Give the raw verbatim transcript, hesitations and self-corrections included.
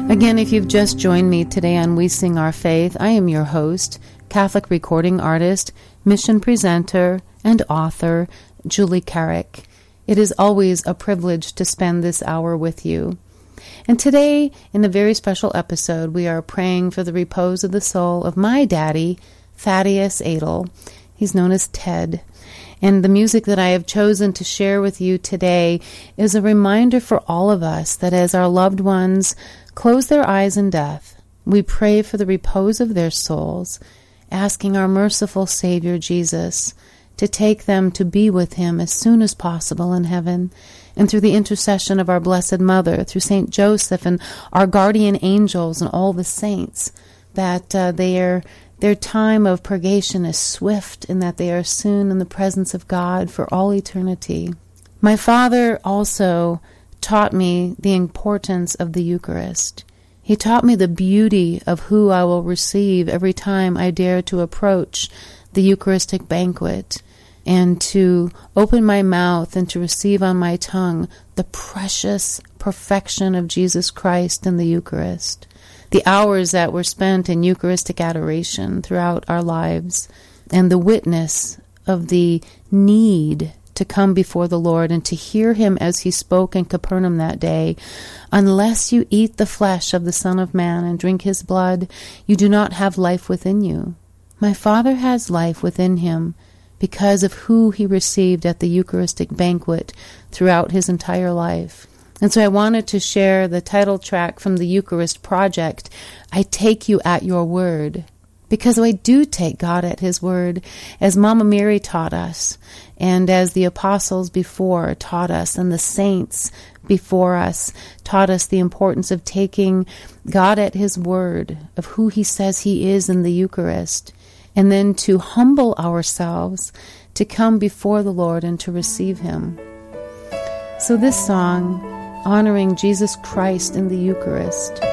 Again, if you've just joined me today on We Sing Our Faith, I am your host, Catholic recording artist, mission presenter, and author, Julie Carrick. It is always a privilege to spend this hour with you. And today, in a very special episode, we are praying for the repose of the soul of my daddy, Thaddeus Adel. He's known as Ted. And the music that I have chosen to share with you today is a reminder for all of us that as our loved ones close their eyes in death, we pray for the repose of their souls, asking our merciful Savior Jesus to take them to be with him as soon as possible in heaven. And through the intercession of our Blessed Mother, through Saint Joseph and our guardian angels and all the saints, that uh, their, their time of purgation is swift and that they are soon in the presence of God for all eternity. My father also taught me the importance of the Eucharist. He taught me the beauty of who I will receive every time I dare to approach the Eucharistic banquet and to open my mouth and to receive on my tongue the precious perfection of Jesus Christ in the Eucharist. The hours that were spent in Eucharistic adoration throughout our lives, and the witness of the need to come before the Lord and to hear him as he spoke in Capernaum that day. Unless you eat the flesh of the Son of Man and drink his blood, you do not have life within you. My Father has life within him because of who he received at the Eucharistic banquet throughout his entire life. And so I wanted to share the title track from the Eucharist Project, I Take You at Your Word. Because I do take God at his word, as Mama Mary taught us, and as the apostles before taught us, and the saints before us taught us the importance of taking God at his word, of who he says he is in the Eucharist, and then to humble ourselves, to come before the Lord and to receive him. So this song, honoring Jesus Christ in the Eucharist,